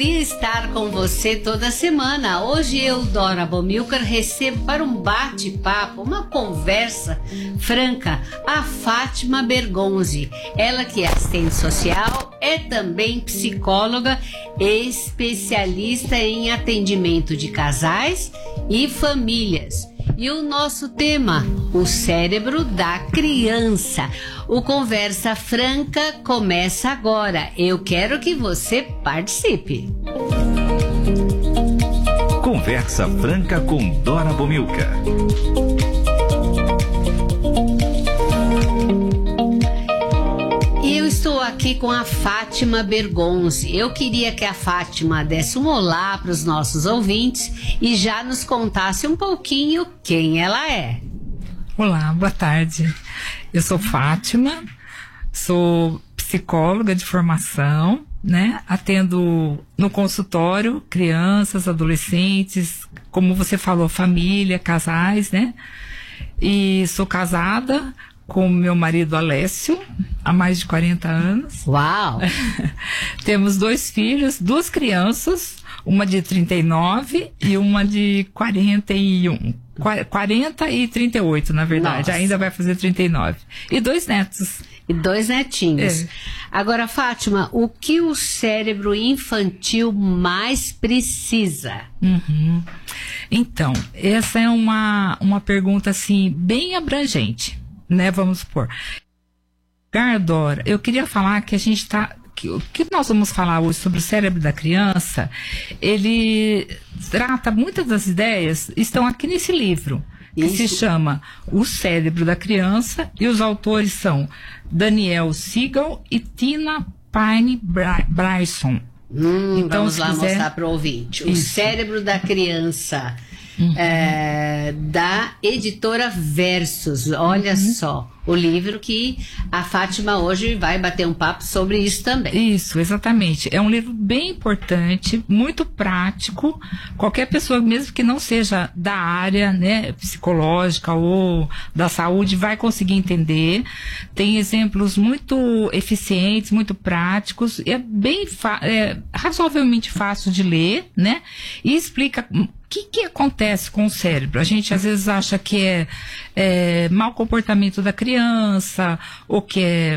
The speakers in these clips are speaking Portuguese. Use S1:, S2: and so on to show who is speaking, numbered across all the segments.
S1: Estar com você toda semana. Hoje eu, Dora Bomilcar, recebo para um bate-papo, uma conversa franca, a Fátima Bergonzi. Ela que é assistente social, é também psicóloga, especialista em atendimento de casais e famílias. E o nosso tema, o cérebro da criança. O Conversa Franca começa agora. Eu quero que você participe.
S2: Conversa Franca com Dora Bomilcar.
S1: Eu estou aqui com a Fátima Bergonzi. Eu queria que a Fátima desse um olá para os nossos ouvintes e já nos contasse um pouquinho quem ela é.
S3: Olá, boa tarde. Eu sou Fátima, sou psicóloga de formação, né? Atendo no consultório crianças, adolescentes, como você falou, família, casais, né? E sou casada com meu marido Alessio, há mais de 40 anos.
S1: Uau!
S3: Temos 2 filhos, 2 crianças, uma de 39 e uma de 41. 40 e 38, na verdade.
S1: Nossa.
S3: Ainda vai fazer 39. E 2 netos.
S1: E 2 netinhos.
S3: É.
S1: Agora, Fátima, o que o cérebro infantil mais precisa?
S3: Uhum. Então, essa é uma pergunta, assim, bem abrangente, né? Vamos supor. Dora, eu queria falar que a gente está... O que nós vamos falar hoje sobre o cérebro da criança, ele trata muitas das ideias, estão aqui nesse livro, que se chama O Cérebro da Criança, e os autores são Daniel Siegel e Tina Payne Bryson.
S1: Então, vamos lá mostrar para o ouvinte. O Cérebro da Criança, da editora Versus. Olha só, o livro que a Fátima hoje vai bater um papo sobre isso também.
S3: Isso, exatamente. É um livro bem importante, muito prático. Qualquer pessoa, mesmo que não seja da área, né, psicológica ou da saúde, vai conseguir entender. Tem exemplos muito eficientes, muito práticos. É bem razoavelmente fácil de ler, né? E explica o que acontece com o cérebro. A gente às vezes acha que é mau comportamento da criança, ou que é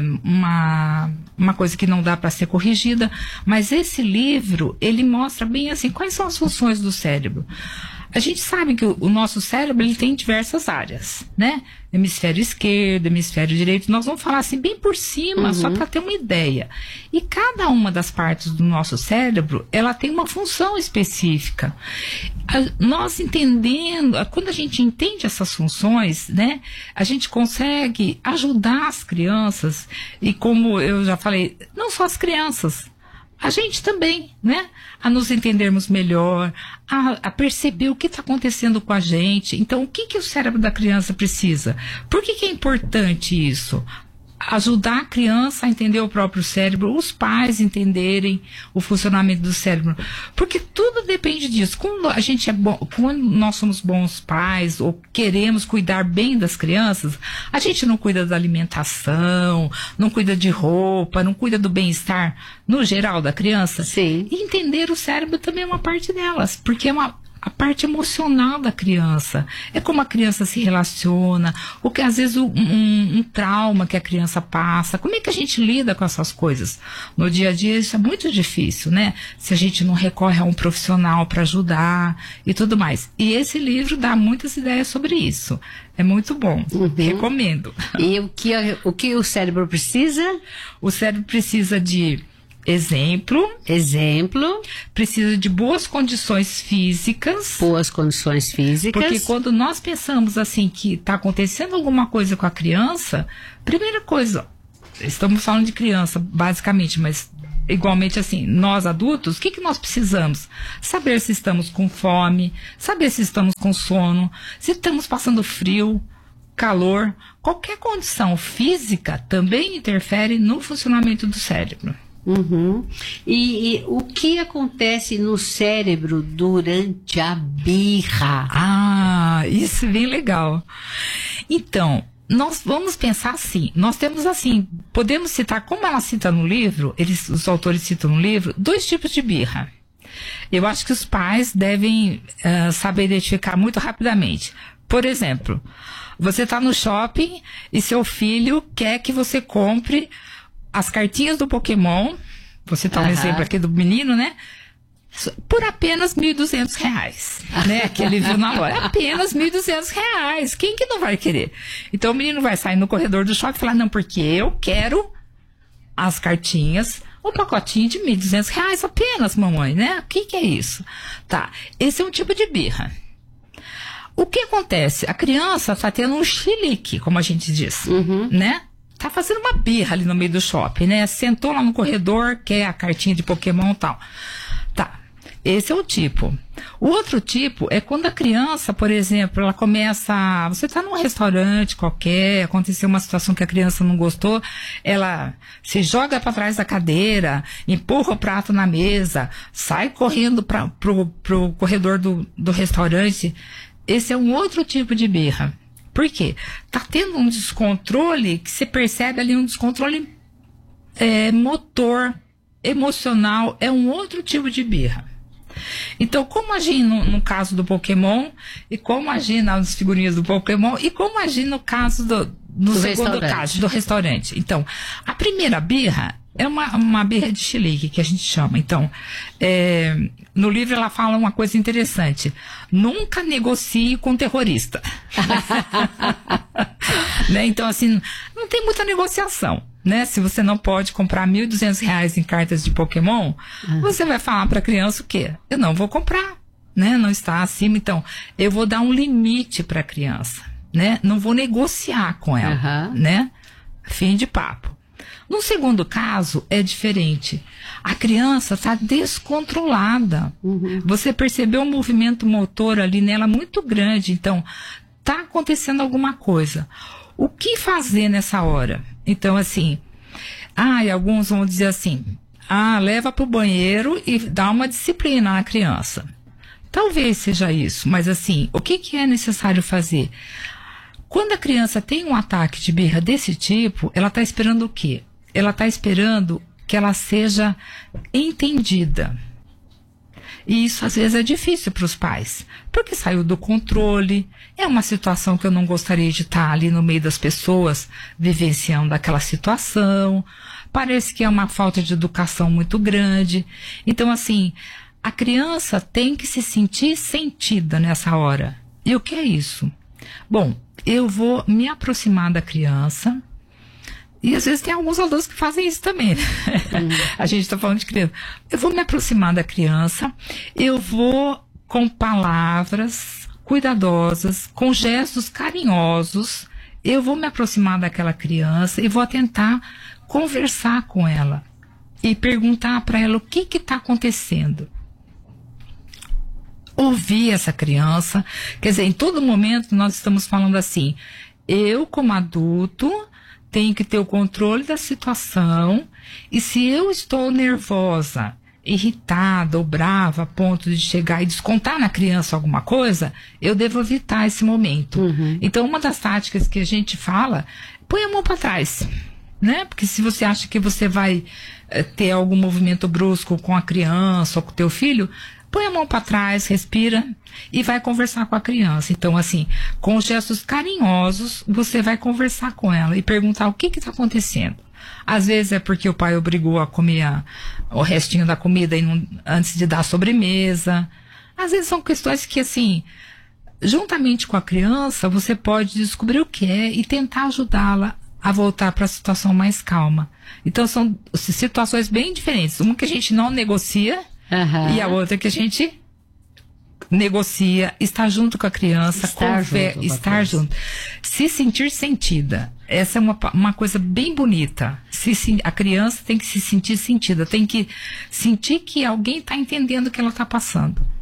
S3: uma coisa que não dá para ser corrigida, mas esse livro, ele mostra bem assim, quais são as funções do cérebro. A gente sabe que o nosso cérebro, ele tem diversas áreas, né? Hemisfério esquerdo, hemisfério direito. Nós vamos falar assim bem por cima, só para ter uma ideia. E cada uma das partes do nosso cérebro, ela tem uma função específica. Nós entendendo, quando a gente entende essas funções, né? A gente consegue ajudar as crianças. E como eu já falei, não só as crianças, a gente também, né? A nos entendermos melhor, a perceber o que está acontecendo com a gente. Então, o que o cérebro da criança precisa? Por que é importante isso? Ajudar a criança a entender o próprio cérebro, os pais entenderem o funcionamento do cérebro, porque tudo depende disso. Quando a gente é bom, quando nós somos bons pais ou queremos cuidar bem das crianças, a gente não cuida da alimentação, não cuida de roupa, não cuida do bem-estar no geral da criança.
S1: Sim.
S3: E entender o cérebro também é uma parte delas, porque é a parte emocional da criança. É como a criança se relaciona, ou que às vezes um trauma que a criança passa. Como é que a gente lida com essas coisas? No dia a dia isso é muito difícil, né? Se a gente não recorre a um profissional para ajudar e tudo mais. E esse livro dá muitas ideias sobre isso. É muito bom. Recomendo.
S1: E o que o cérebro precisa?
S3: O cérebro precisa de exemplo, precisa de boas condições físicas. Porque quando nós pensamos assim que está acontecendo alguma coisa com a criança, primeira coisa, estamos falando de criança basicamente, mas igualmente assim, nós adultos, o que nós precisamos? Saber se estamos com fome, saber se estamos com sono, se estamos passando frio, calor, qualquer condição física também interfere no funcionamento do cérebro.
S1: E o que acontece no cérebro durante a birra?
S3: Isso é bem legal. Então, nós vamos pensar assim, nós temos assim, podemos citar, como ela cita no livro, os autores citam no livro, 2 tipos de birra. Eu acho que os pais devem saber identificar muito rapidamente. Por exemplo, você está no shopping e seu filho quer que você compre as cartinhas do Pokémon. Você está um exemplo aqui do menino, né? Por apenas R$1.200, né? Que ele viu na loja. Apenas R$1.200. Quem que não vai querer? Então o menino vai sair no corredor do shopping e falar, não, porque eu quero as cartinhas, um pacotinho de R$1.200 apenas, mamãe, né? O que é isso? Tá, esse é um tipo de birra. O que acontece? A criança está tendo um chilique, como a gente diz, né? Tá fazendo uma birra ali no meio do shopping, né? Sentou lá no corredor, quer a cartinha de Pokémon e tal. Tá, esse é o tipo. O outro tipo é quando a criança, por exemplo, ela começa... Você tá num restaurante qualquer, aconteceu uma situação que a criança não gostou, ela se joga para trás da cadeira, empurra o prato na mesa, sai correndo pro corredor do restaurante. Esse é um outro tipo de birra. Por quê? Tá tendo um descontrole que você percebe ali, um descontrole motor, emocional, é um outro tipo de birra. Então, como agir no caso do Pokémon, e como agir nas figurinhas do Pokémon, e como agir no caso do segundo caso, do restaurante. Então, a primeira birra é uma birra de chilique, que a gente chama. Então, no livro ela fala uma coisa interessante. Nunca negocie com terrorista. Né? Então, assim, não tem muita negociação. Né? Se você não pode comprar R$1.200 em cartas de Pokémon, você vai falar para a criança o quê? Eu não vou comprar, né? Não está acima. Então, eu vou dar um limite para a criança, né? Não vou negociar com ela, né? Fim de papo. No segundo caso, é diferente. A criança está descontrolada. Você percebeu um movimento motor ali nela muito grande. Então, está acontecendo alguma coisa. O que fazer nessa hora? Então, assim, e alguns vão dizer assim, leva para o banheiro e dá uma disciplina na criança. Talvez seja isso, mas assim, o que é necessário fazer? Quando a criança tem um ataque de birra desse tipo, ela está esperando o quê? Ela está esperando que ela seja entendida. E isso às vezes é difícil para os pais, porque saiu do controle, é uma situação que eu não gostaria de estar ali no meio das pessoas, vivenciando aquela situação, parece que é uma falta de educação muito grande. Então, assim, a criança tem que se sentir sentida nessa hora. E o que é isso? Bom, eu vou me aproximar da criança. E às vezes tem alguns adultos que fazem isso também. A gente está falando de criança. Eu vou me aproximar da criança, eu vou com palavras cuidadosas, com gestos carinhosos, eu vou me aproximar daquela criança e vou tentar conversar com ela e perguntar para ela o que está acontecendo. Ouvir essa criança, quer dizer, em todo momento nós estamos falando assim, eu como adulto tenho que ter o controle da situação, e se eu estou nervosa, irritada ou brava a ponto de chegar e descontar na criança alguma coisa, eu devo evitar esse momento. Então, uma das táticas que a gente fala, põe a mão para trás, né? Porque se você acha que você vai ter algum movimento brusco com a criança ou com o teu filho, põe a mão para trás, respira e vai conversar com a criança. Então, assim, com gestos carinhosos, você vai conversar com ela e perguntar o que está acontecendo. Às vezes é porque o pai obrigou a comer o restinho da comida antes de dar a sobremesa. Às vezes são questões que, assim, juntamente com a criança, você pode descobrir o que é e tentar ajudá-la a voltar para a situação mais calma. Então, são situações bem diferentes. Uma que a gente não negocia, e a outra que a gente negocia, estar junto com a criança, estar junto. Se sentir sentida. Essa é uma coisa bem bonita. A criança tem que se sentir sentida, tem que sentir que alguém está entendendo o que ela está passando.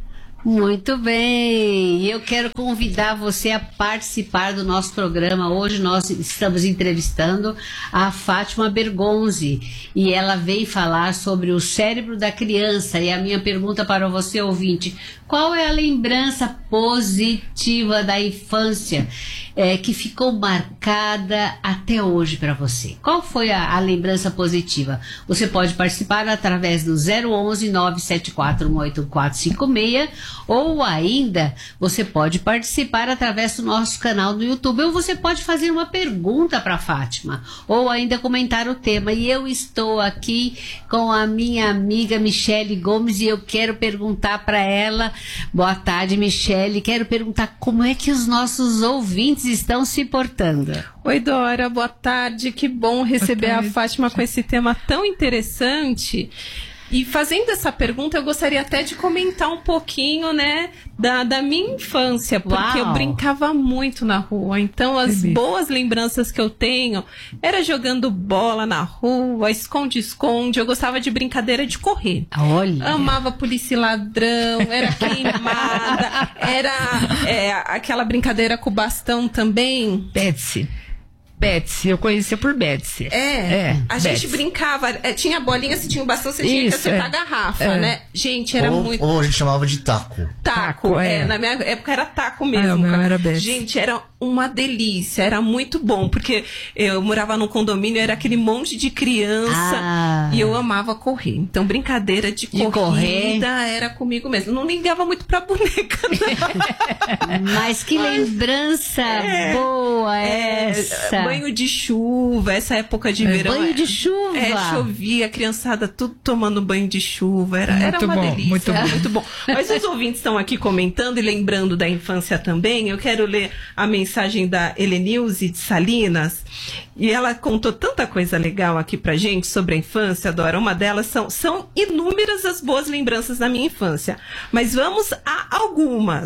S1: Muito bem, eu quero convidar você a participar do nosso programa. Hoje nós estamos entrevistando a Fátima Bergonzi e ela veio falar sobre o cérebro da criança. E a minha pergunta para você, ouvinte, qual é a lembrança positiva da infância que ficou marcada até hoje para você? Qual foi a lembrança positiva? Você pode participar através do 011 974 18456 ou ainda você pode participar através do nosso canal do YouTube, ou você pode fazer uma pergunta para a Fátima, ou ainda comentar o tema. E eu estou aqui com a minha amiga Michele Gomes e eu quero perguntar para ela, boa tarde, Michele, quero perguntar como é que os nossos ouvintes estão se portando.
S4: Oi, Dora, boa tarde, que bom receber a Fátima com esse tema tão interessante. E fazendo essa pergunta, eu gostaria até de comentar um pouquinho, né, da minha infância, porque eu brincava muito na rua. Então, as boas lembranças que eu tenho era jogando bola na rua, esconde-esconde. Eu gostava de brincadeira de correr.
S1: Olha.
S4: Amava polícia e ladrão, era queimada, era aquela brincadeira com o bastão também.
S3: Betsy, eu conhecia por Betsy.
S4: A gente brincava, tinha a bolinha, se tinha o bastão, você tinha que acertar a garrafa, né? Gente, era muito...
S5: Ou a gente chamava de taco.
S4: Taco, na minha época era taco mesmo.
S3: O meu era Betsy.
S4: Gente, era uma delícia, era muito bom, porque eu morava num condomínio, era aquele monte de criança e eu amava correr. Então, brincadeira de corrida era comigo mesmo. Não ligava muito pra boneca, não.
S1: Mas que lembrança boa essa!
S4: Banho de chuva, essa época de verão.
S1: Banho de chuva!
S4: Chovia, a criançada tudo tomando banho de chuva. Era uma delícia, era muito bom. Mas os ouvintes estão aqui comentando e lembrando da infância também. Eu quero ler a mensagem da Helenilze de Salinas. E ela contou tanta coisa legal aqui pra gente sobre a infância, Dora. Uma delas são inúmeras as boas lembranças da minha infância. Mas vamos a algumas.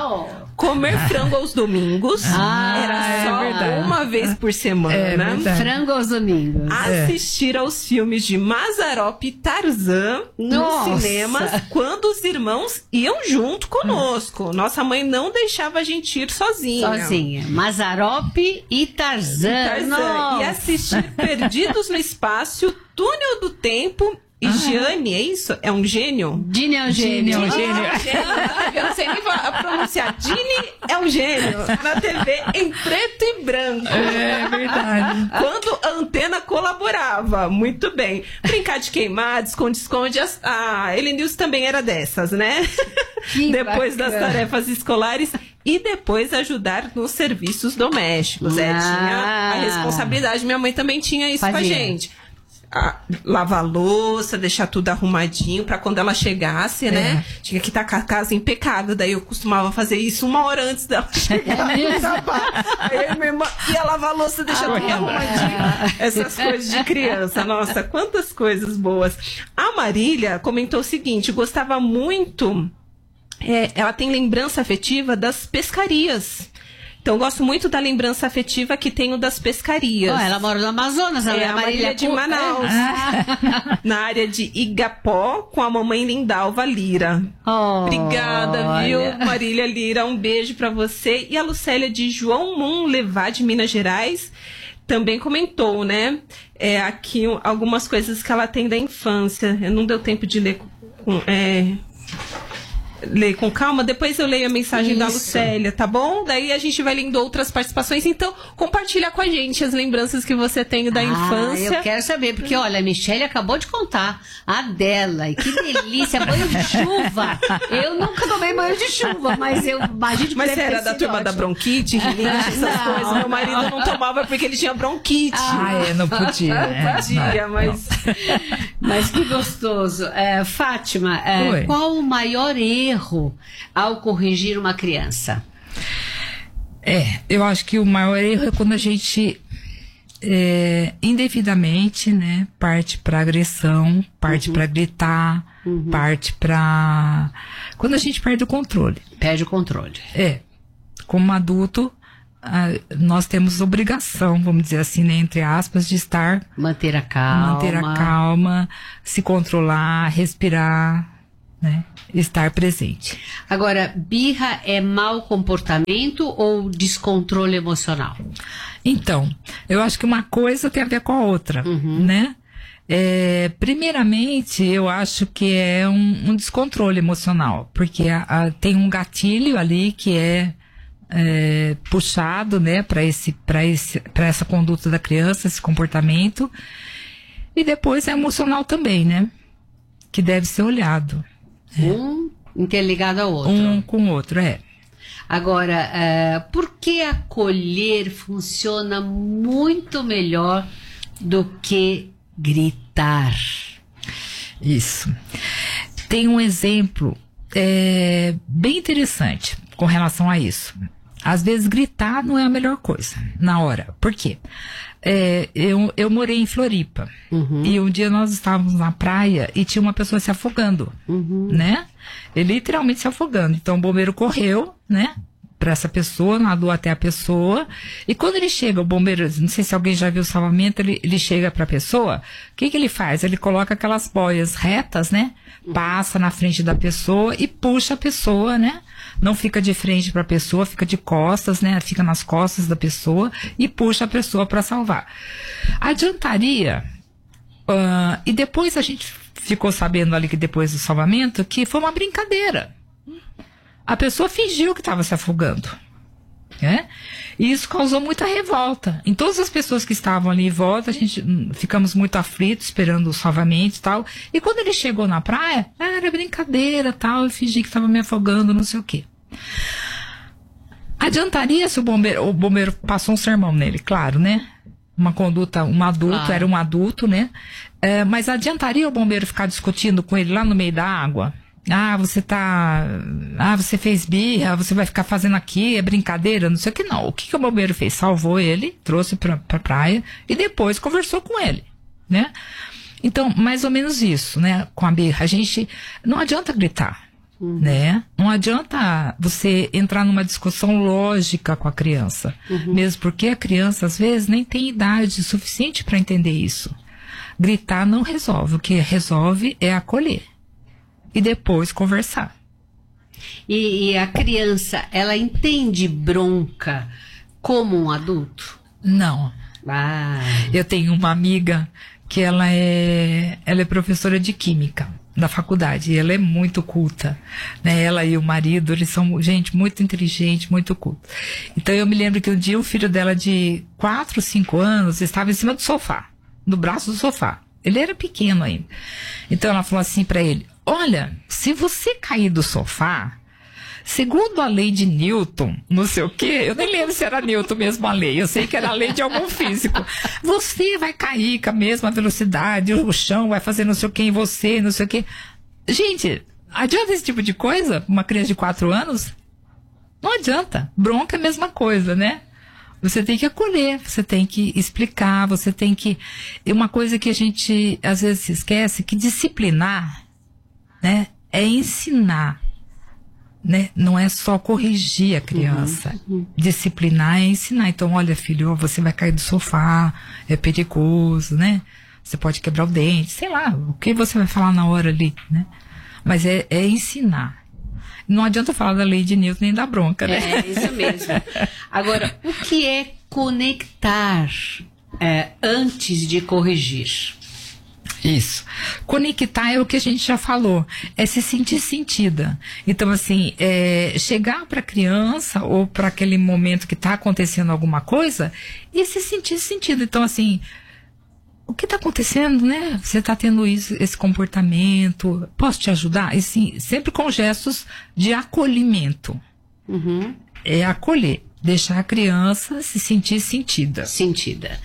S4: Comer frango aos domingos. Era só uma vez por semana.
S1: Frango aos domingos.
S4: Assistir aos filmes de Mazzaropi e Tarzan nos cinemas quando os irmãos iam junto conosco. Nossa mãe não deixava a gente ir sozinha.
S1: Mazzaropi e Tarzan.
S4: E assistir Perdidos no Espaço, Túnel do Tempo e Gianni, é isso? É um gênio?
S1: Gini é um gênio.
S4: Eu não sei nem pronunciar. Gini é um gênio. Na TV em preto e branco.
S3: É verdade.
S4: Quando a antena colaborava. Muito bem. Brincar de queimado, esconde-esconde. A Helenilce também era dessas, né? Depois das tarefas escolares. E depois ajudar nos serviços domésticos. Tinha a responsabilidade. Minha mãe também tinha isso com a gente. Lavar a louça, deixar tudo arrumadinho pra quando ela chegasse, né? Tinha que estar com a casa impecável. Daí eu costumava fazer isso 1 hora antes dela chegar. Aí minha irmã ia lavar a louça, deixar tudo arrumadinho. Essas coisas de criança. Nossa, quantas coisas boas. A Marília comentou o seguinte: gostava muito... ela tem lembrança afetiva das pescarias. Então, eu gosto muito da lembrança afetiva que tenho das pescarias.
S1: Ela mora no Amazonas, ela é a
S4: Marília de Manaus. Na área de Igapó, com a mamãe Lindalva Lira. Obrigada, viu, Marília Lira? Um beijo pra você. E a Lucélia de João Moon Levar, de Minas Gerais, também comentou, né? Aqui algumas coisas que ela tem da infância. Não deu tempo de ler ler com calma, depois eu leio a mensagem da Lucélia, tá bom? Daí a gente vai lendo outras participações, então compartilha com a gente as lembranças que você tem da infância.
S1: Eu quero saber, porque olha, a Michele acabou de contar a dela, e que delícia, banho de chuva. Eu nunca tomei banho de chuva, mas eu imagino que
S4: Mas era da turma da bronquite, rinite, essas coisas. Meu marido não tomava porque ele tinha bronquite.
S3: Não podia.
S4: Não podia, mas...
S1: Mas que gostoso. Fátima, qual o maior erro ao corrigir uma criança?
S3: Eu acho que o maior erro é quando a gente indevidamente, né, parte para agressão, parte para gritar, parte para... Quando a gente perde o controle.
S1: Perde o controle.
S3: Como adulto, nós temos obrigação, vamos dizer assim, né, entre aspas, de
S1: manter a calma,
S3: se controlar, respirar, né? estar presente.
S1: Agora, birra é mau comportamento ou descontrole emocional?
S3: Então, eu acho que uma coisa tem a ver com a outra, né? Primeiramente, eu acho que é um descontrole emocional, porque tem um gatilho ali que é puxado, né, para essa conduta da criança, esse comportamento, e depois é emocional também, né, que deve ser olhado.
S1: Um interligado ao outro.
S3: Um com o outro,
S1: Agora, por que acolher funciona muito melhor do que gritar?
S3: Isso. Tem um exemplo bem interessante com relação a isso. Às vezes gritar não é a melhor coisa na hora. Por quê? Eu morei em Floripa e um dia nós estávamos na praia e tinha uma pessoa se afogando, né? Ele literalmente se afogando. Então o bombeiro correu, né? Para essa pessoa, nadou até a pessoa, e quando ele chega, o bombeiro, não sei se alguém já viu o salvamento, ele chega para a pessoa, o que ele faz? Ele coloca aquelas boias retas, né? Passa na frente da pessoa e puxa a pessoa, né? Não fica de frente para a pessoa, fica de costas, né? Fica nas costas da pessoa e puxa a pessoa para salvar. Adiantaria, e depois a gente ficou sabendo ali que depois do salvamento, que foi uma brincadeira. A pessoa fingiu que estava se afogando, né? E isso causou muita revolta. Em todas as pessoas que estavam ali em volta, a gente ficamos muito aflitos, esperando o salvamento e tal. E quando ele chegou na praia, era brincadeira, tal, eu fingi que estava me afogando, não sei o quê. Adiantaria se o bombeiro passou um sermão nele, claro, né? Uma conduta, um adulto, era um adulto, né? Mas adiantaria o bombeiro ficar discutindo com ele lá no meio da água? Você fez birra, você vai ficar fazendo aqui, é brincadeira, não sei o que, não. O que o bombeiro fez? Salvou ele, trouxe pra praia e depois conversou com ele, né? Então, mais ou menos isso, né? Com a birra, a gente, não adianta gritar, né? Não adianta você entrar numa discussão lógica com a criança, mesmo porque a criança, às vezes, nem tem idade suficiente para entender isso. Gritar não resolve, o que resolve é acolher. E depois conversar.
S1: E a criança, ela entende bronca como um adulto?
S3: Não. Eu tenho uma amiga que ela é professora de química da faculdade. E ela é muito culta, né? Ela e o marido, eles são gente muito inteligente, muito culta. Então eu me lembro que um dia o filho dela de 4, 5 anos estava em cima do sofá, no braço do sofá. Ele era pequeno ainda. Então ela falou assim para ele: olha, se você cair do sofá, segundo a lei de Newton, não sei o quê, eu nem lembro se era Newton mesmo a lei, eu sei que era a lei de algum físico, você vai cair com a mesma velocidade, o chão vai fazer não sei o quê em você, não sei o quê. Gente, adianta esse tipo de coisa? Uma criança de 4 anos? Não adianta. Bronca é a mesma coisa, né? Você tem que acolher, você tem que explicar, você tem que... E uma coisa que a gente às vezes se esquece, que disciplinar, né, é ensinar, né? Não é só corrigir a criança. Disciplinar é ensinar. Então, olha, filho, você vai cair do sofá, é perigoso, né? Você pode quebrar o dente, sei lá, o que você vai falar na hora ali, né? Mas é ensinar. Não adianta falar da lei de Newton nem da bronca, né?
S1: É, isso mesmo. Agora, o que é conectar antes de corrigir?
S3: Isso. Conectar é o que a gente já falou, é se sentir sentida. Então, assim, chegar para a criança ou para aquele momento que está acontecendo alguma coisa e se sentir sentida. Então, assim, o que está acontecendo, né? Você está tendo esse comportamento, posso te ajudar? E sim, sempre com gestos de acolhimento. É acolher. Deixar a criança se sentir sentida. Sentida.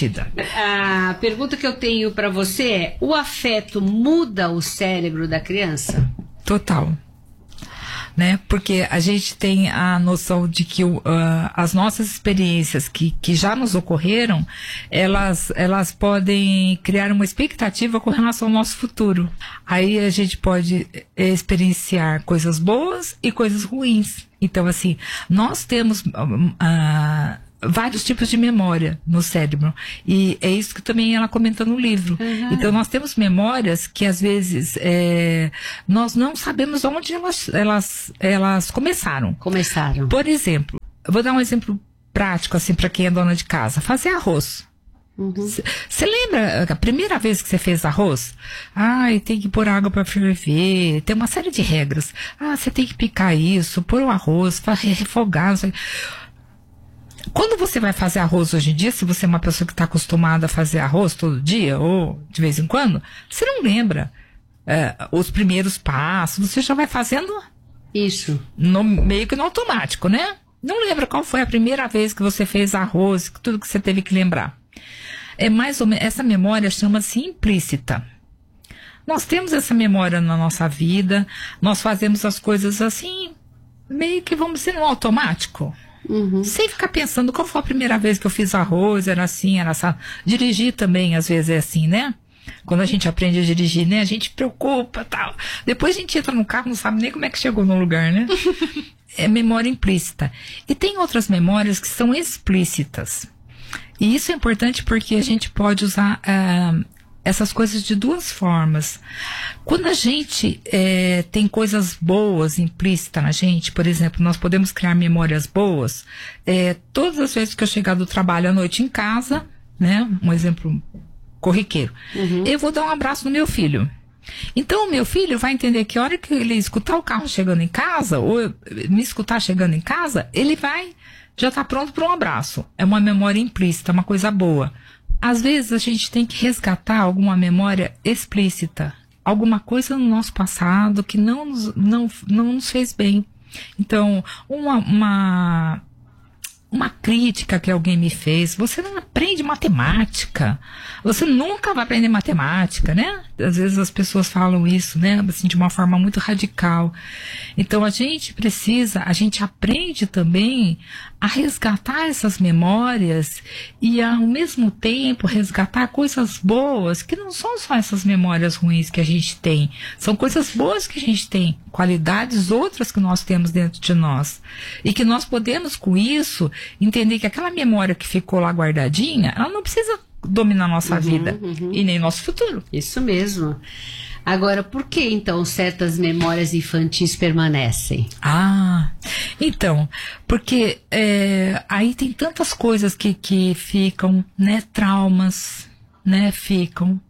S1: A pergunta que eu tenho para você é: o afeto muda o cérebro da criança?
S3: Total. Né? Porque a gente tem a noção de que as nossas experiências que já nos ocorreram, elas podem criar uma expectativa com relação ao nosso futuro. Aí a gente pode experienciar coisas boas e coisas ruins. Então, assim, nós temos vários tipos de memória no cérebro. E é isso que também ela comenta no livro. Então, nós temos memórias que, às vezes, nós não sabemos onde elas começaram. Por exemplo, eu vou dar um exemplo prático, assim, para quem é dona de casa. Fazer arroz. Você lembra a primeira vez que você fez arroz? Tem que pôr água para ferver, tem uma série de regras. Você tem que picar isso, pôr o arroz, refogar, não sei. Quando você vai fazer arroz hoje em dia, se você é uma pessoa que está acostumada a fazer arroz todo dia, ou de vez em quando, você não lembra os primeiros passos, você já vai fazendo
S1: isso
S3: meio que no automático, né? Não lembra qual foi a primeira vez que você fez arroz, tudo que você teve que lembrar. É mais ou menos, essa memória chama-se implícita. Nós temos essa memória na nossa vida, nós fazemos as coisas assim, meio que, vamos dizer, no automático. Sem ficar pensando qual foi a primeira vez que eu fiz arroz, era assim, era assim. Dirigir também, às vezes, é assim, né? Quando a gente aprende a dirigir, né? A gente preocupa e tal. Depois a gente entra no carro, não sabe nem como é que chegou no lugar, né? É memória implícita. E tem outras memórias que são explícitas. E isso é importante porque a gente pode usar essas coisas de duas formas. Quando a gente tem coisas boas implícitas na gente, por exemplo, nós podemos criar memórias boas. Todas as vezes que eu chegar do trabalho à noite em casa, né, um exemplo corriqueiro, eu vou dar um abraço no meu filho. Então o meu filho vai entender que a hora que ele escutar o carro chegando em casa, ou me escutar chegando em casa, ele vai já estar pronto para um abraço. É uma memória implícita, uma coisa boa. Às vezes a gente tem que resgatar alguma memória explícita, alguma coisa no nosso passado que não nos fez bem. Então, uma crítica que alguém me fez, você não aprende matemática, você nunca vai aprender matemática, né? Às vezes as pessoas falam isso, né? Assim, de uma forma muito radical. Então a gente aprende também a resgatar essas memórias e ao mesmo tempo resgatar coisas boas, que não são só essas memórias ruins que a gente tem, são coisas boas que a gente tem, qualidades outras que nós temos dentro de nós. E que nós podemos, com isso, entender que aquela memória que ficou lá guardadinha, ela não precisa dominar a nossa vida e nem nosso futuro.
S1: Isso mesmo. Agora, por que então certas memórias infantis permanecem?
S3: Então, porque aí tem tantas coisas que ficam, né? Traumas ficam.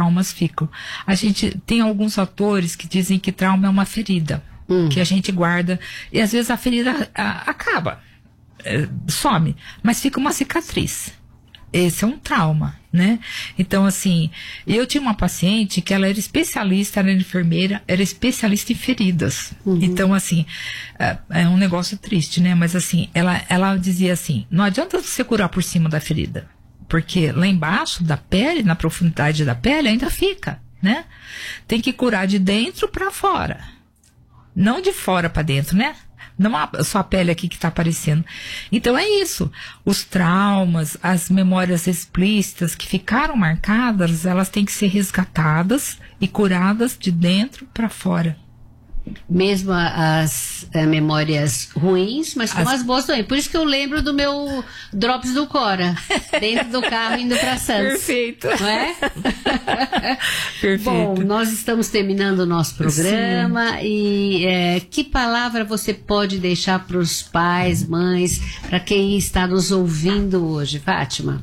S3: A gente tem alguns autores que dizem que trauma é uma ferida, que a gente guarda, e às vezes a ferida acaba, some, mas fica uma cicatriz. Esse é um trauma, né? Então, assim, eu tinha uma paciente que ela era especialista, ela era enfermeira, era especialista em feridas. Então, assim, é um negócio triste, né? Mas, assim, ela dizia assim, não adianta você curar por cima da ferida, porque lá embaixo da pele, na profundidade da pele, ainda fica, né? Tem que curar de dentro para fora, não de fora para dentro, né? Não só a pele aqui que está aparecendo. Então é isso. Os traumas, as memórias explícitas que ficaram marcadas, elas têm que ser resgatadas e curadas de dentro para fora.
S1: Mesmo as memórias ruins, mas como as boas também. Por isso que eu lembro do meu Drops do Cora, dentro do carro indo para Santos.
S3: Perfeito.
S1: Não é?
S3: Perfeito.
S1: Bom, nós estamos terminando o nosso programa. Sim. E que palavra você pode deixar para os pais, mães, para quem está nos ouvindo hoje, Fátima?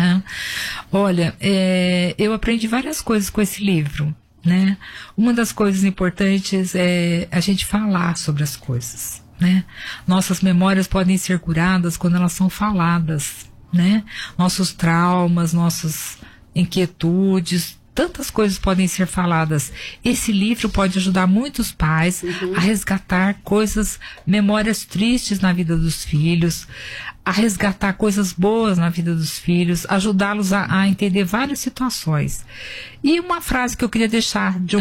S3: Olha, eu aprendi várias coisas com esse livro, né? Uma das coisas importantes é a gente falar sobre as coisas, né? Nossas memórias podem ser curadas quando elas são faladas, né? Nossos traumas, nossas inquietudes, tantas coisas podem ser faladas. Esse livro pode ajudar muitos pais a resgatar coisas, memórias tristes na vida dos filhos, a resgatar coisas boas na vida dos filhos, ajudá-los a entender várias situações. E uma frase que eu queria deixar de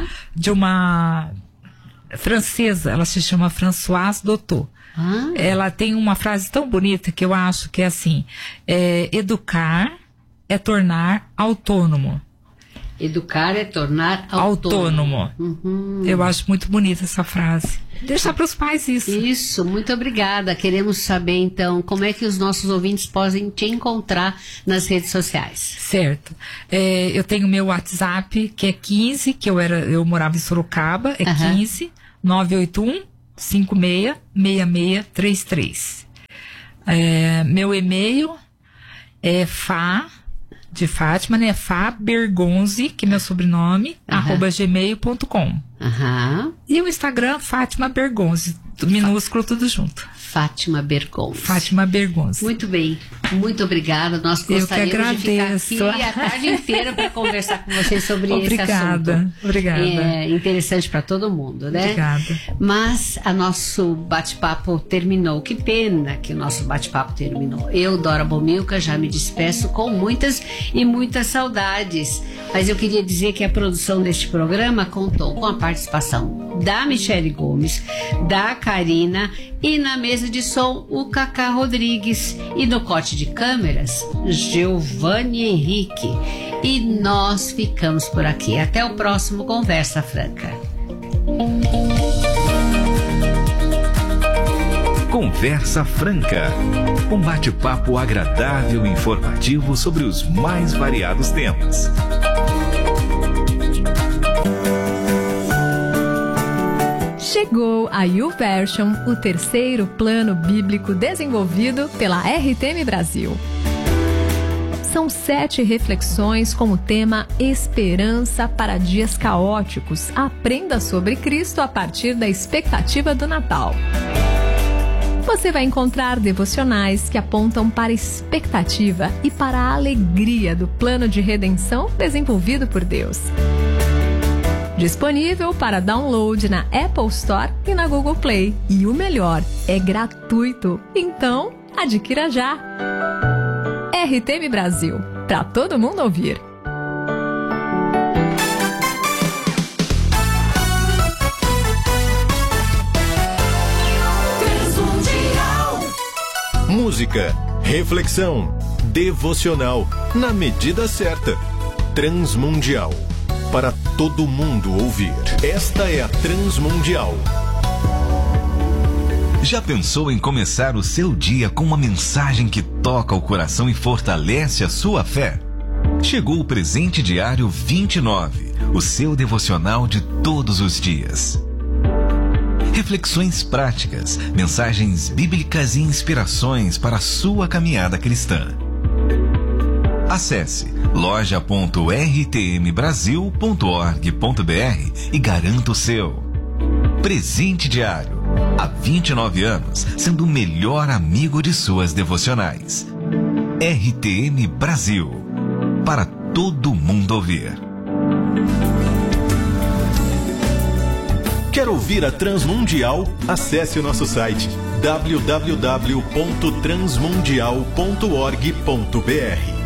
S3: uma francesa, ela se chama Françoise Dolto. Ela tem uma frase tão bonita que eu acho que é assim: educar é tornar autônomo.
S1: Educar é tornar autônomo.
S3: Eu acho muito bonita essa frase. Deixar para os pais isso.
S1: Isso, muito obrigada. Queremos saber, então, como é que os nossos ouvintes podem te encontrar nas redes sociais.
S3: Certo. Eu tenho meu WhatsApp, que é 15, que eu morava em Sorocaba, é 15 981 56 6633. Meu e-mail é de Fátima, né? Fabergonzi, que é meu sobrenome, @gmail.com. E o Instagram, Fátima Bergonzi, minúsculo, tudo junto.
S1: Fátima Bergonzi.
S3: Fátima Bergonzi.
S1: Muito bem, muito obrigada. Nós gostaríamos de ficar aqui a tarde inteira para conversar com vocês sobre esse assunto.
S3: Obrigada.
S1: É interessante para todo mundo, né?
S3: Obrigada.
S1: Mas a nosso bate-papo terminou. Que pena que o nosso bate-papo terminou. Eu, Dora Bomilcar, já me despeço com muitas e muitas saudades. Mas eu queria dizer que a produção deste programa contou com a participação da Michele Gomes, da Karina e na mesa de som o Cacá Rodrigues e no corte de câmeras Giovanni Henrique. E nós ficamos por aqui. Até o próximo Conversa Franca.
S2: Conversa Franca, um bate-papo agradável e informativo sobre os mais variados temas.
S5: Chegou a YouVersion, o terceiro plano bíblico desenvolvido pela RTM Brasil. São 7 reflexões com o tema Esperança para Dias Caóticos. Aprenda sobre Cristo a partir da expectativa do Natal. Você vai encontrar devocionais que apontam para a expectativa e para a alegria do plano de redenção desenvolvido por Deus. Disponível para download na Apple Store e na Google Play. E o melhor, é gratuito. Então, adquira já. RTM Brasil, para todo mundo ouvir.
S6: Música, reflexão, devocional, na medida certa. Transmundial. Para todo mundo ouvir. Esta é a Transmundial.
S2: Já pensou em começar o seu dia com uma mensagem que toca o coração e fortalece a sua fé? Chegou o Presente Diário 29, o seu devocional de todos os dias. Reflexões práticas, mensagens bíblicas e inspirações para a sua caminhada cristã. Acesse loja.rtmbrasil.org.br e garanta o seu. Presente Diário. Há 29 anos, sendo o melhor amigo de suas devocionais. RTM Brasil. Para todo mundo ouvir.
S6: Quer ouvir a Transmundial? Acesse o nosso site www.transmundial.org.br.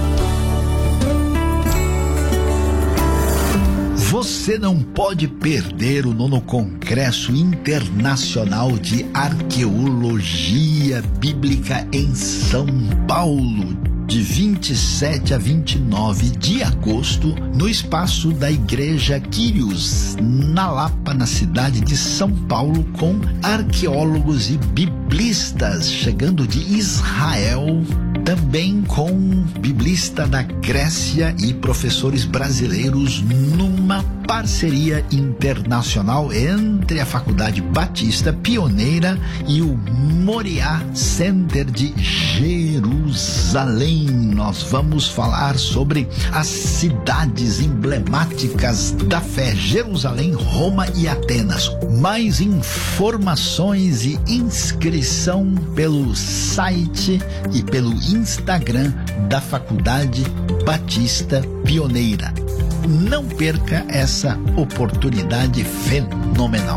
S7: Você não pode perder o 9º Congresso Internacional de Arqueologia Bíblica em São Paulo, de 27 a 29 de agosto, no espaço da Igreja Quírios, na Lapa, na cidade de São Paulo, com arqueólogos e biblistas chegando de Israel, também com biblista da Grécia e professores brasileiros, numa parceria internacional entre a Faculdade Batista Pioneira e o Moriá Center de Jerusalém. Nós vamos falar sobre as cidades emblemáticas da fé: Jerusalém, Roma e Atenas. Mais informações e inscrição pelo site e pelo Instagram da Faculdade Batista Pioneira. Não perca essa oportunidade fenomenal.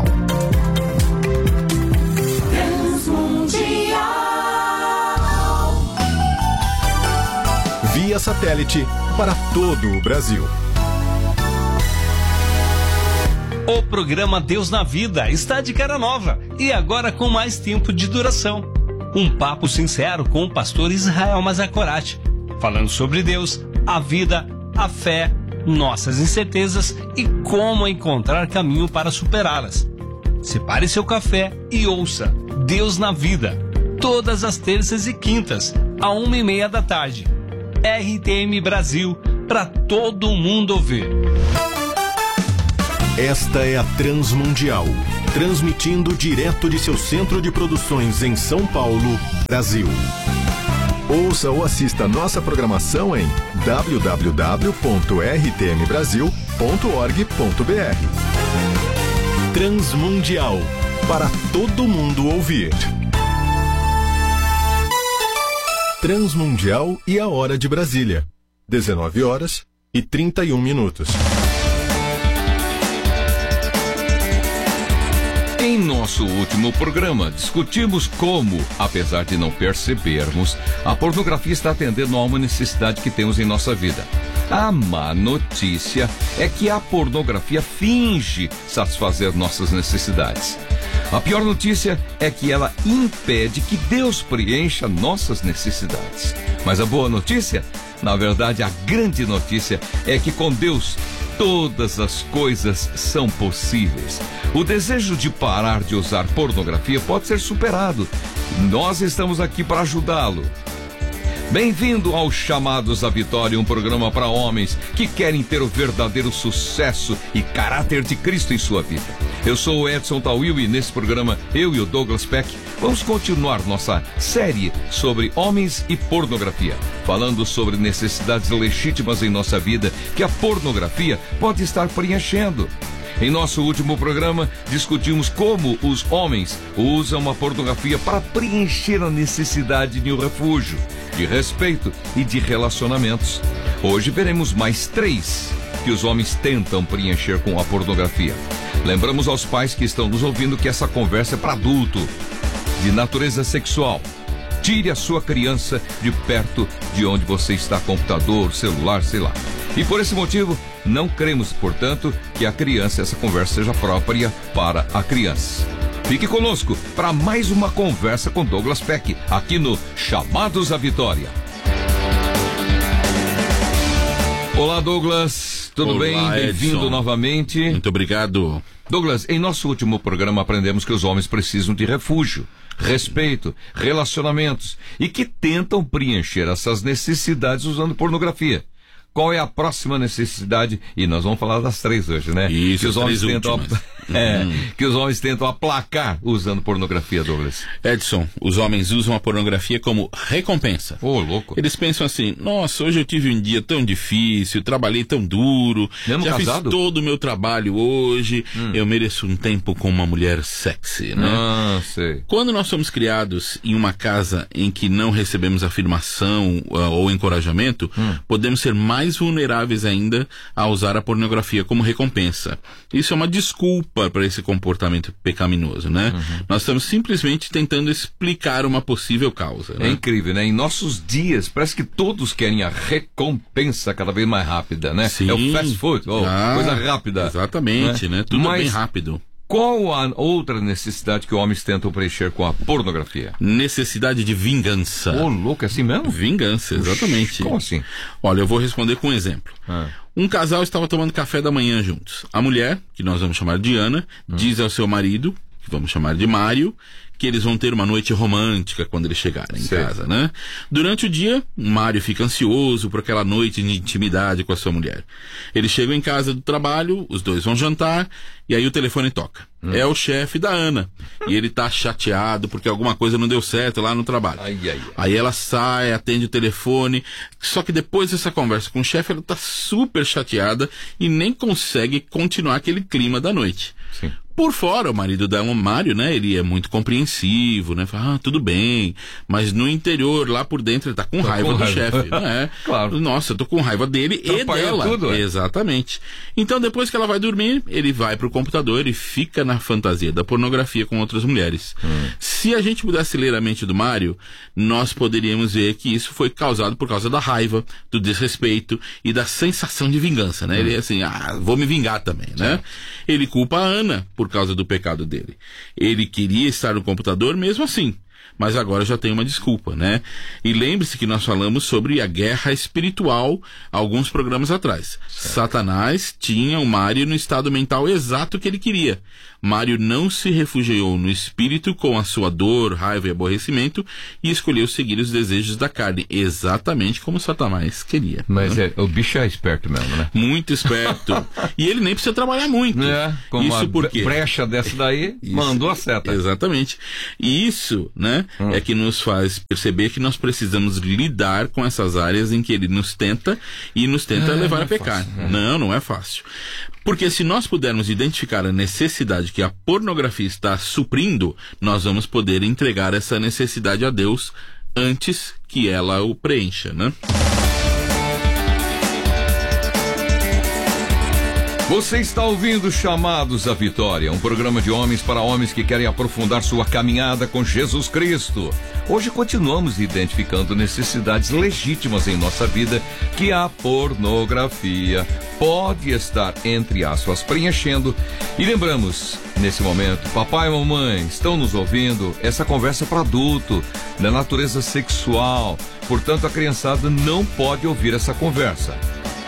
S6: Via satélite para todo o Brasil.
S8: O programa Deus na Vida está de cara nova e agora com mais tempo de duração. Um papo sincero com o pastor Israel Mazakorati, falando sobre Deus, a vida, a fé, nossas incertezas e como encontrar caminho para superá-las. Separe seu café e ouça Deus na Vida, todas as terças e quintas, à 1h30 da tarde. RTM Brasil, para todo mundo ouvir.
S6: Esta é a Transmundial, transmitindo direto de seu centro de produções em São Paulo, Brasil. Ouça ou assista nossa programação em www.rtmbrasil.org.br. Transmundial, para todo mundo ouvir. Transmundial e a Hora de Brasília, 19h31.
S9: Em nosso último programa, discutimos como, apesar de não percebermos, a pornografia está atendendo a uma necessidade que temos em nossa vida. A má notícia é que a pornografia finge satisfazer nossas necessidades. A pior notícia é que ela impede que Deus preencha nossas necessidades. Mas a boa notícia, na verdade a grande notícia, é que com Deus todas as coisas são possíveis. O desejo de parar de usar pornografia pode ser superado. Nós estamos aqui para ajudá-lo. Bem-vindo ao Chamados à Vitória, um programa para homens que querem ter o verdadeiro sucesso e caráter de Cristo em sua vida. Eu sou o Edson Tawil e nesse programa, eu e o Douglas Peck vamos continuar nossa série sobre homens e pornografia, falando sobre necessidades legítimas em nossa vida que a pornografia pode estar preenchendo. Em nosso último programa, discutimos como os homens usam a pornografia para preencher a necessidade de um refúgio, de respeito e de relacionamentos. Hoje veremos mais 3 que os homens tentam preencher com a pornografia. Lembramos aos pais que estão nos ouvindo que essa conversa é para adulto, de natureza sexual. Tire a sua criança de perto de onde você está, computador, celular, sei lá. E por esse motivo, não cremos, portanto, que essa conversa seja própria para a criança. Fique conosco para mais uma conversa com Douglas Peck, aqui no Chamados à Vitória. Olá, Douglas. Tudo bem? Bem-vindo novamente.
S10: Muito obrigado.
S9: Douglas, em nosso último programa aprendemos que os homens precisam de refúgio, respeito, relacionamentos e que tentam preencher essas necessidades usando pornografia. Qual é a próxima necessidade? E nós vamos falar das 3 hoje, né?
S10: Isso,
S9: que os homens tentam, que os homens tentam aplacar usando pornografia, Douglas.
S10: Edson, os homens usam a pornografia como recompensa.
S9: Ô, louco.
S10: Eles pensam assim, nossa, hoje eu tive um dia tão difícil, trabalhei tão duro,
S9: mesmo
S10: já
S9: casado?
S10: Fiz todo o meu trabalho hoje, eu mereço um tempo com uma mulher sexy, né?
S9: Ah, sei.
S10: Quando nós somos criados em uma casa em que não recebemos afirmação ou encorajamento, podemos ser mais vulneráveis ainda a usar a pornografia como recompensa. Isso é uma desculpa para esse comportamento pecaminoso, né? Nós estamos simplesmente tentando explicar uma possível causa, né?
S9: É incrível, né? Em nossos dias, parece que todos querem a recompensa cada vez mais rápida, né?
S10: Sim.
S9: É o fast food, coisa rápida.
S10: Exatamente, né? Tudo bem rápido.
S9: Qual a outra necessidade que homens tentam preencher com a pornografia?
S10: Necessidade de vingança.
S9: Ô, louco, é assim mesmo?
S10: Vingança, exatamente.
S9: Como assim?
S10: Olha, eu vou responder com um exemplo. Um casal estava tomando café da manhã juntos. A mulher, que nós vamos chamar de Ana, diz ao seu marido, que vamos chamar de Mário, que eles vão ter uma noite romântica quando eles chegarem em casa, né? Durante o dia, Mário fica ansioso por aquela noite de intimidade com a sua mulher. Eles chegam em casa do trabalho, os dois vão jantar, e aí o telefone toca. É o chefe da Ana. E ele tá chateado porque alguma coisa não deu certo lá no trabalho. Aí ela sai, atende o telefone, só que depois dessa conversa com o chefe, ela tá super chateada e nem consegue continuar aquele clima da noite.
S9: Sim.
S10: Por fora, o marido da Mário, né, ele é muito compreensivo, né, fala, tudo bem, mas no interior, lá por dentro, ele tá com raiva do chefe, né?
S9: Claro.
S10: Nossa, eu tô com raiva dele e dela.
S9: Tudo,
S10: exatamente. Então, depois que ela vai dormir, ele vai pro computador e fica na fantasia da pornografia com outras mulheres. Se a gente pudesse ler a mente do Mário, nós poderíamos ver que isso foi causado por causa da raiva, do desrespeito e da sensação de vingança, né? Ele é assim, vou me vingar também, né? Ele culpa a Ana por causa do pecado dele. Ele queria estar no computador mesmo assim, mas agora já tem uma desculpa, né? E lembre-se que nós falamos sobre a guerra espiritual alguns programas atrás. Certo. Satanás tinha o Mário no estado mental exato que ele queria. Mário não se refugiou no espírito com a sua dor, raiva e aborrecimento e escolheu seguir os desejos da carne, exatamente como Satanás queria.
S9: Mas o bicho é esperto mesmo, né?
S10: Muito esperto. E ele nem precisa trabalhar muito.
S9: Com
S10: isso
S9: uma
S10: porque
S9: brecha dessa daí, mandou a seta.
S10: Exatamente. E isso, né, é que nos faz perceber que nós precisamos lidar com essas áreas em que ele nos tenta levar a pecar. Fácil, Não é fácil. Porque se nós pudermos identificar a necessidade que a pornografia está suprindo, nós vamos poder entregar essa necessidade a Deus antes que ela o preencha, né?
S9: Você está ouvindo Chamados à Vitória, um programa de homens para homens que querem aprofundar sua caminhada com Jesus Cristo. Hoje continuamos identificando necessidades legítimas em nossa vida que a pornografia pode estar, entre aspas, preenchendo. E lembramos, nesse momento, papai e mamãe estão nos ouvindo, essa conversa é para adulto, da natureza sexual. Portanto, a criançada não pode ouvir essa conversa.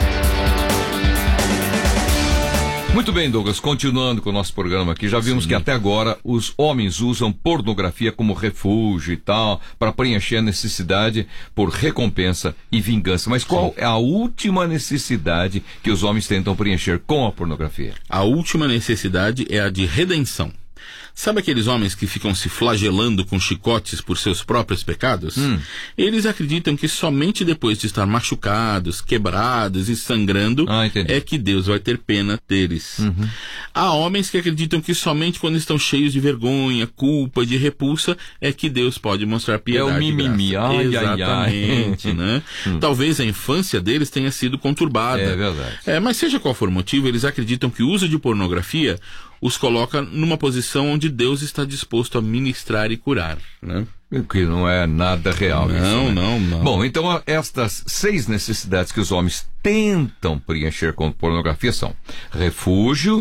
S9: Muito bem, Douglas, continuando com o nosso programa aqui, já vimos que até agora os homens usam pornografia como refúgio e tal, para preencher a necessidade por recompensa e vingança. Mas qual é a última necessidade que os homens tentam preencher com a pornografia?
S10: A última necessidade é a de redenção. Sabe aqueles homens que ficam se flagelando com chicotes por seus próprios pecados? Eles acreditam que somente depois de estar machucados, quebrados e sangrando é que Deus vai ter pena deles. Há homens que acreditam que somente quando estão cheios de vergonha, culpa, de repulsa, é que Deus pode mostrar piedade.
S9: É o mimimi.
S10: Exatamente, né? Talvez a infância deles tenha sido conturbada.
S9: É verdade.
S10: Mas seja qual for o motivo, eles acreditam que o uso de pornografia os coloca numa posição onde Deus está disposto a ministrar e curar, né?
S9: O que não é nada real.
S10: Não.
S9: Bom, então estas 6 necessidades que os homens tentam preencher com pornografia são refúgio,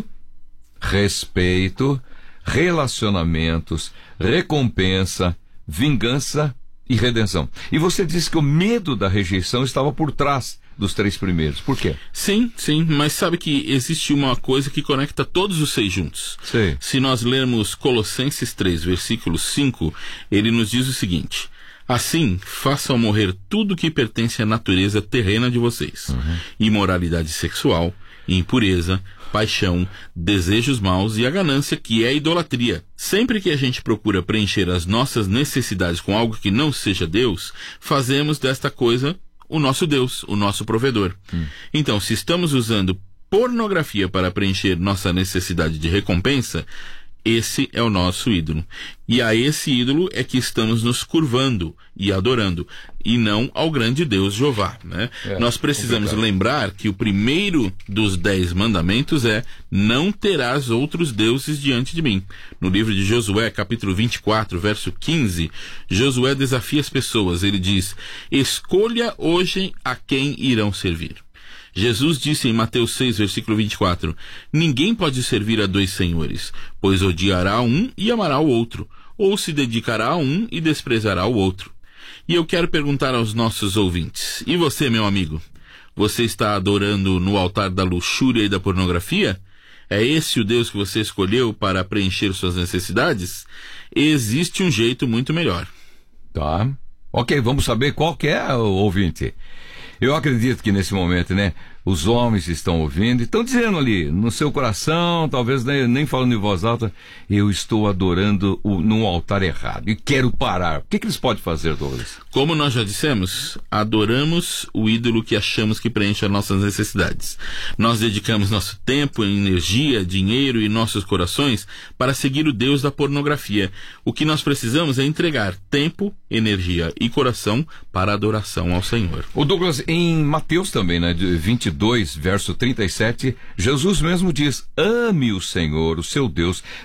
S9: respeito, relacionamentos, recompensa, vingança e redenção. E você disse que o medo da rejeição estava por trás dos 3 primeiros. Por quê?
S10: Sim, mas sabe que existe uma coisa que conecta todos os 6 juntos.
S9: Sim.
S10: Se nós lermos Colossenses 3, versículo 5, ele nos diz o seguinte: assim, façam morrer tudo que pertence à natureza terrena de vocês. Imoralidade sexual, impureza, paixão, desejos maus e a ganância, que é a idolatria. Sempre que a gente procura preencher as nossas necessidades com algo que não seja Deus, fazemos desta coisa o nosso Deus, o nosso provedor. Então, se estamos usando pornografia para preencher nossa necessidade de recompensa, esse é o nosso ídolo. E a esse ídolo é que estamos nos curvando e adorando, e não ao grande Deus Jeová, né? Nós precisamos lembrar que o primeiro dos 10 mandamentos é: não terás outros deuses diante de mim. No livro de Josué, capítulo 24, verso 15, Josué desafia as pessoas. Ele diz: escolha hoje a quem irão servir. Jesus disse em Mateus 6, versículo 24, ninguém pode servir a 2 senhores, pois odiará um e amará o outro, ou se dedicará a um e desprezará o outro. E eu quero perguntar aos nossos ouvintes, e você, meu amigo, você está adorando no altar da luxúria e da pornografia? É esse o Deus que você escolheu para preencher suas necessidades? Existe um jeito muito melhor.
S9: Tá. Ok, vamos saber qual que é o ouvinte. Eu acredito que nesse momento, né, os homens estão ouvindo e estão dizendo ali, no seu coração, talvez nem falando em voz alta, eu estou adorando num altar errado e quero parar. O que eles podem fazer, Douglas?
S10: Como nós já dissemos, adoramos o ídolo que achamos que preenche as nossas necessidades. Nós dedicamos nosso tempo, energia, dinheiro e nossos corações para seguir o Deus da pornografia. O que nós precisamos é entregar tempo, energia e coração para a adoração ao Senhor.
S9: O Douglas, em Mateus também, né, 22, verso 37, Jesus mesmo diz: ame o Senhor, o seu Deus, de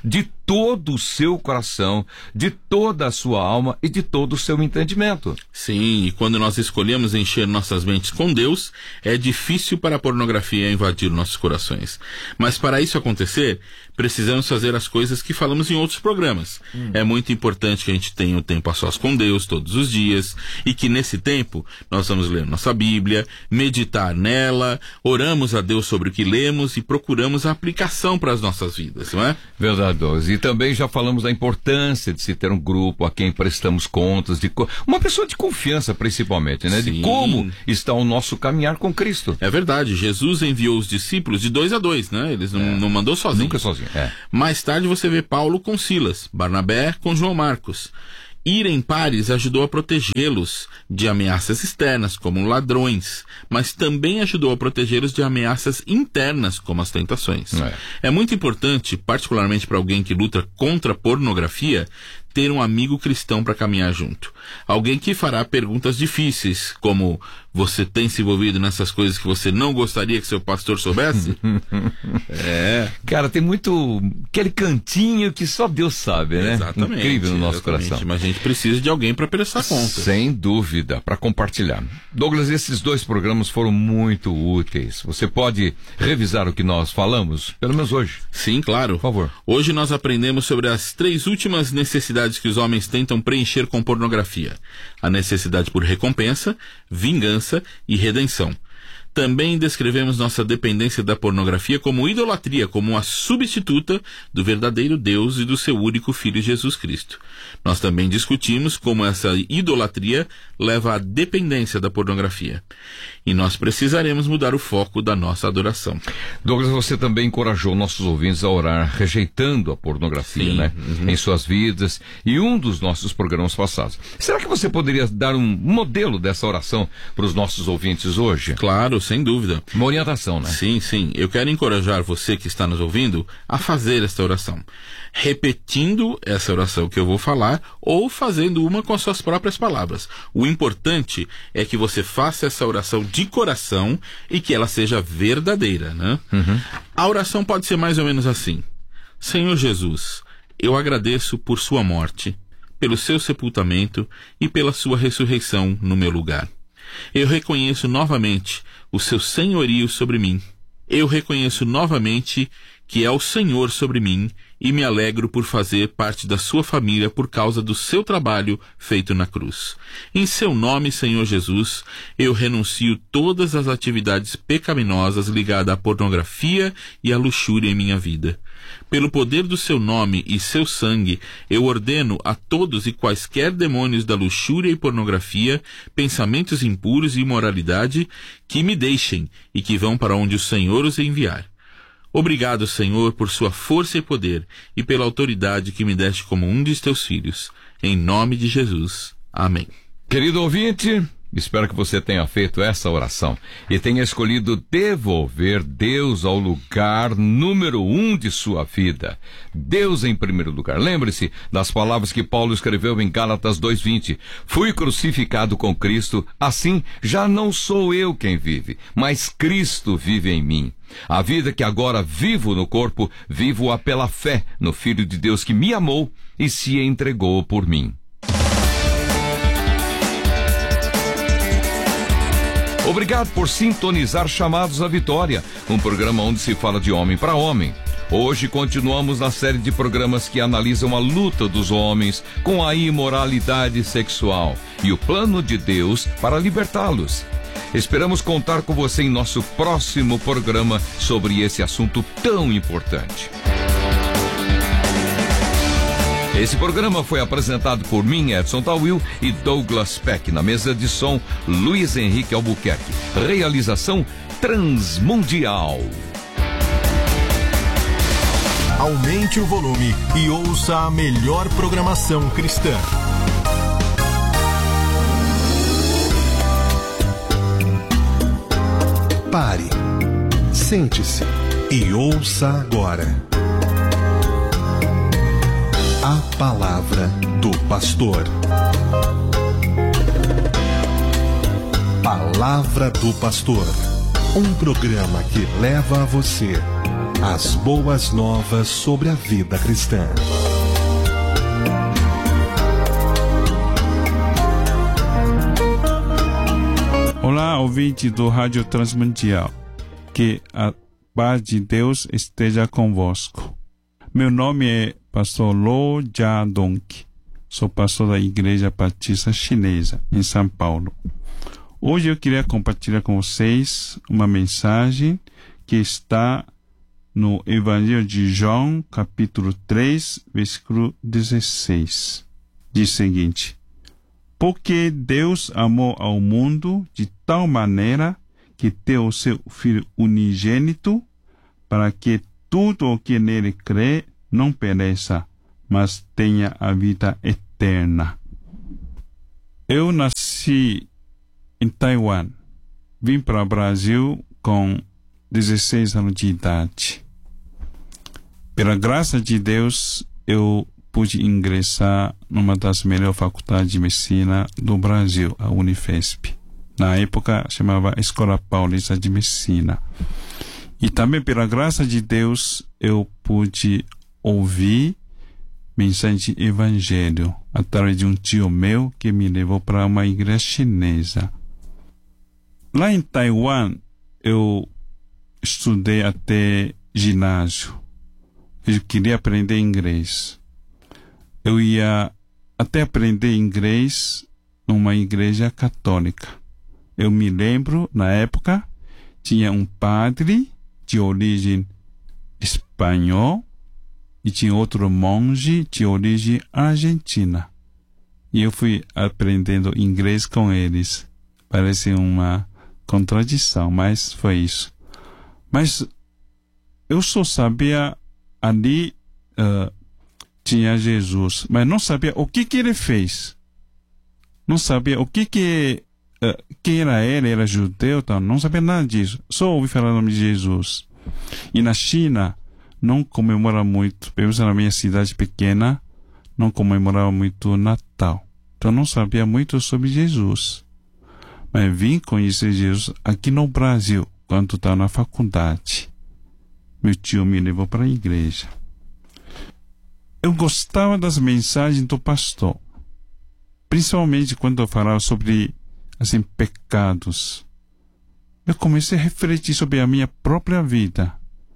S9: todo o seu coração, de toda a sua alma e de todo o seu entendimento.
S10: Sim, e quando nós escolhemos encher nossas mentes com Deus, é difícil para a pornografia invadir nossos corações. Mas para isso acontecer, precisamos fazer as coisas que falamos em outros programas. É muito importante que a gente tenha um tempo a sós com Deus todos os dias, e que nesse tempo nós vamos ler nossa Bíblia, meditar nela, oramos a Deus sobre o que lemos e procuramos a aplicação para as nossas vidas, não é?
S9: Verdade. E também já falamos da importância de se ter um grupo a quem prestamos contas, uma pessoa de confiança principalmente, né?
S10: Sim.
S9: De como está o nosso caminhar com Cristo.
S10: É verdade, Jesus enviou os discípulos de 2 a 2, né? Eles não mandou sozinhos.
S9: Nunca sozinho,
S10: Mais tarde você vê Paulo com Silas, Barnabé com João Marcos. Ir em pares ajudou a protegê-los de ameaças externas, como ladrões, mas também ajudou a protegê-los de ameaças internas, como as tentações. É muito importante, particularmente para alguém que luta contra a pornografia, ter um amigo cristão para caminhar junto. Alguém que fará perguntas difíceis, como: você tem se envolvido nessas coisas que você não gostaria que seu pastor soubesse?
S9: Cara, tem muito aquele cantinho que só Deus sabe, né?
S10: Exatamente.
S9: Incrível no nosso coração.
S10: Mas a gente precisa de alguém para prestar conta.
S9: Sem dúvida, para compartilhar. Douglas, esses 2 programas foram muito úteis. Você pode revisar o que nós falamos, pelo menos hoje?
S10: Sim, claro.
S9: Por favor.
S10: Hoje nós aprendemos sobre as 3 últimas necessidades que os homens tentam preencher com pornografia: a necessidade por recompensa, vingança e redenção. Também descrevemos nossa dependência da pornografia como idolatria, como uma substituta do verdadeiro Deus e do seu único Filho Jesus Cristo. Nós também discutimos como essa idolatria leva à dependência da pornografia. E nós precisaremos mudar o foco da nossa adoração.
S9: Douglas, você também encorajou nossos ouvintes a orar rejeitando a pornografia,
S10: Sim,
S9: né? Em suas vidas, e um dos nossos programas passados. Será que você poderia dar um modelo dessa oração para os nossos ouvintes hoje?
S10: Claro, sem dúvida.
S9: Uma orientação, né?
S10: Sim, sim. Eu quero encorajar você que está nos ouvindo a fazer esta oração, repetindo essa oração que eu vou falar, ou fazendo uma com as suas próprias palavras. O importante é que você faça essa oração de coração e que ela seja verdadeira, né? A oração pode ser mais ou menos assim: Senhor Jesus, eu agradeço por sua morte, pelo seu sepultamento e pela sua ressurreição no meu lugar. Eu reconheço novamente o seu senhorio sobre mim. Eu reconheço novamente que é o Senhor sobre mim e me alegro por fazer parte da sua família por causa do seu trabalho feito na cruz. Em seu nome, Senhor Jesus, eu renuncio todas as atividades pecaminosas ligadas à pornografia e à luxúria em minha vida. Pelo poder do seu nome e seu sangue, eu ordeno a todos e quaisquer demônios da luxúria e pornografia, pensamentos impuros e imoralidade, que me deixem e que vão para onde o Senhor os enviar. Obrigado, Senhor, por sua força e poder e pela autoridade que me deste como um de teus filhos. Em nome de Jesus. Amém.
S9: Querido ouvinte, espero que você tenha feito essa oração e tenha escolhido devolver Deus ao lugar número 1 de sua vida. Deus em primeiro lugar. Lembre-se das palavras que Paulo escreveu em Gálatas 2:20. Fui crucificado com Cristo, assim já não sou eu quem vive, mas Cristo vive em mim. A vida que agora vivo no corpo, vivo-a pela fé no Filho de Deus que me amou e se entregou por mim. Obrigado por sintonizar Chamados à Vitória, um programa onde se fala de homem para homem. Hoje continuamos na série de programas que analisam a luta dos homens com a imoralidade sexual e o plano de Deus para libertá-los. Esperamos contar com você em nosso próximo programa sobre esse assunto tão importante. Esse programa foi apresentado por mim, Edson Tawil, e Douglas Peck. Na mesa de som, Luiz Henrique Albuquerque. Realização Transmundial.
S6: Aumente o volume e ouça a melhor programação cristã. Pare, sente-se e ouça agora a palavra do pastor. Palavra do Pastor, um programa que leva a você
S11: As boas novas sobre a vida cristã.
S12: Olá, ouvinte do Rádio Transmundial. Que a paz de Deus esteja convosco. Meu nome é pastor Lo Jia-dong. Sou pastor da Igreja Batista Chinesa, em São Paulo. Hoje eu queria compartilhar com vocês uma mensagem que está no Evangelho de João, capítulo 3, versículo 16. Diz o seguinte: porque Deus amou ao mundo de tal maneira que deu o seu Filho unigênito, para que tudo o que nele crê não pereça, mas tenha a vida eterna. Eu nasci em Taiwan. Vim para o Brasil com 16 anos de idade. Pela graça de Deus, eu pude ingressar numa das melhores faculdades de medicina do Brasil, a Unifesp. Na época, chamava Escola Paulista de Medicina. E também, pela graça de Deus, eu pude ouvir mensagem de evangelho através de um tio meu que me levou para uma igreja chinesa. Lá em Taiwan, eu estudei até ginásio. Eu queria aprender inglês. Eu ia até aprender inglês numa igreja católica. Eu me lembro, na época, tinha um padre de origem espanhola e tinha outro monge de origem argentina. E eu fui aprendendo inglês com eles. Parece uma contradição, mas foi isso. Mas eu só sabia ali tinha Jesus, mas não sabia o que ele fez. Não sabia o que quem era ele, era judeu, então não sabia nada disso. Só ouvi falar o nome de Jesus. E na China não comemora muito, pelo menos na minha cidade pequena, não comemorava muito o Natal. Então não sabia muito sobre Jesus. Mas vim conhecer Jesus aqui no Brasil, quando estava na faculdade. Meu tio me levou para a igreja. Eu gostava das mensagens do pastor, principalmente quando eu falava sobre pecados. Eu comecei a refletir sobre a minha própria vida.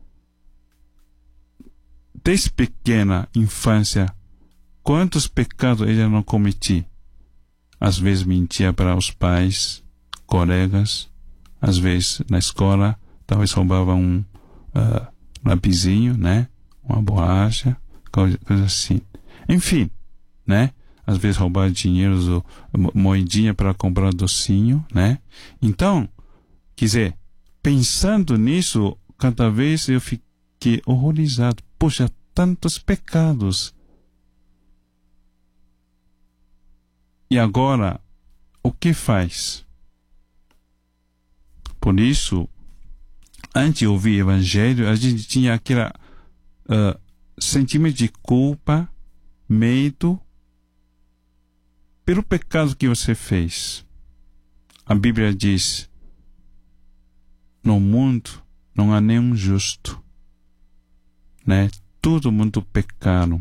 S12: Desde pequena infância, quantos pecados eu já não cometi? Às vezes mentia para os pais, colegas, às vezes na escola, talvez roubava um lapisinho, né? Uma borracha, coisa assim. Enfim, né? Às vezes roubava dinheiro, moedinha para comprar docinho, né? Então, quer dizer, pensando nisso, cada vez eu fiquei horrorizado. Poxa, tantos pecados. E agora, o que faz? Por isso, antes de ouvir o evangelho, a gente tinha aquele sentimento de culpa, medo, pelo pecado que você fez. A Bíblia diz: no mundo não há nenhum justo, né? Todo mundo pecaram.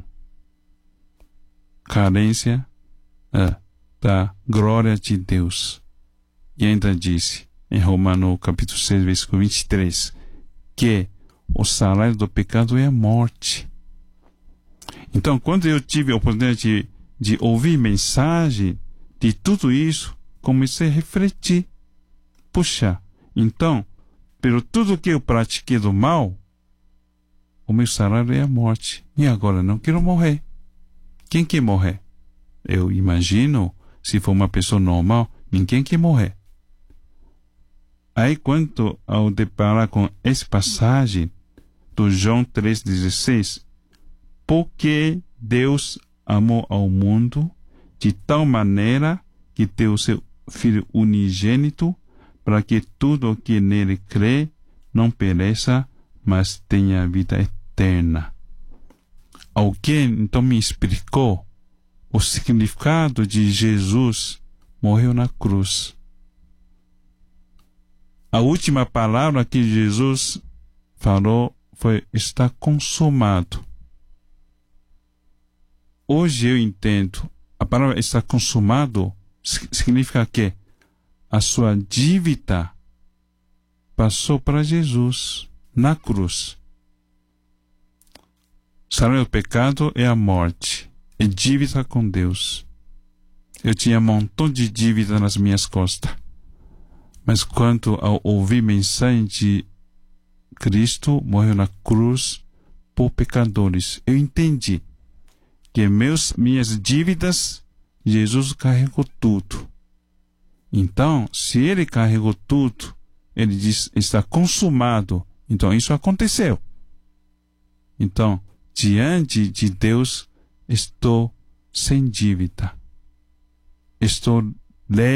S12: Carência da glória de Deus. E ainda disse em Romanos capítulo 6, versículo 23, que o salário do pecado é a morte. Então, quando eu tive a oportunidade de ouvir mensagem de tudo isso, comecei a refletir. Puxa, então, pelo tudo que eu pratiquei do mal, o meu salário é a morte. E agora não quero morrer. Quem quer morrer? Eu imagino, se for uma pessoa normal, ninguém quer morrer. Aí, quando ao deparar com essa passagem do João 3,16, porque Deus amou ao mundo de tal maneira que deu o seu Filho unigênito, para que tudo o que nele crê não pereça, mas tenha vida eterna. Alguém então me explicou o significado de Jesus morreu na cruz. A última palavra que Jesus falou está consumado. Hoje eu entendo, a palavra está consumado significa que a sua dívida passou para Jesus na cruz. O salário do pecado é a morte, é dívida com Deus. Eu tinha um montão de dívida nas minhas costas. Mas quando ao ouvir mensagem de Cristo morreu na cruz por pecadores, eu entendi que minhas dívidas, Jesus carregou tudo. Então, se Ele carregou tudo, Ele diz, está consumado. Então, isso aconteceu. Então, diante de Deus, estou sem dívida. Estou